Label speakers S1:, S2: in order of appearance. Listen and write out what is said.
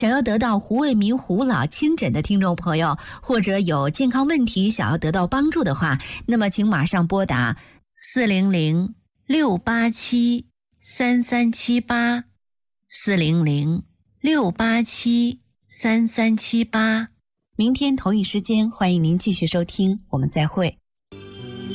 S1: 想要得到胡卫民胡老亲诊的听众朋友，或者有健康问题想要得到帮助的话，那么请马上拨打400-687-3378 400-687-3378。明天同一时间，欢迎您继续收听，我们再会。